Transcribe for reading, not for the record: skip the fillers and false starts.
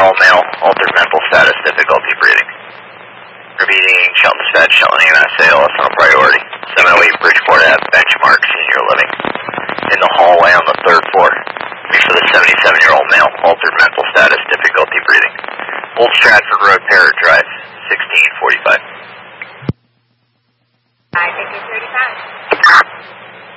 17-year-old male, altered mental status, difficulty breathing. Repeating, Shelton Dispatch, Shelton EMS, ALS on priority. 708 Bridgeport Ave, Benchmark, senior living. In the hallway on the 3rd floor. For the 77-year-old male, altered mental status, difficulty breathing. Old Stratford Road, Parrot Drive, 1645. I think it's 35.